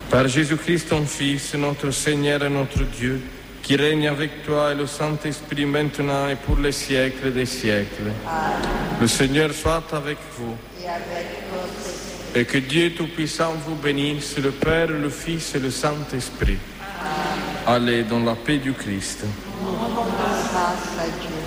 Par Jésus-Christ, ton Fils, notre Seigneur et notre Dieu, qui règne avec toi et le Saint-Esprit maintenant et pour les siècles des siècles. Amen. Le Seigneur soit avec vous. Et avec votre esprit. Et que Dieu Tout-Puissant vous bénisse, le Père, le Fils et le Saint-Esprit. Amen. Allez dans la paix du Christ. Nous rendons grâce à Dieu.